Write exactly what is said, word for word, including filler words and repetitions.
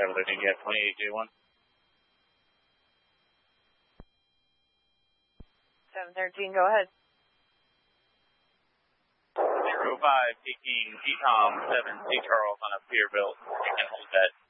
seven thirteen, you have twenty-eight J one. seven thirteen, go ahead. zero five, taking G COM seven, C Charles on a Peterbilt. You can hold that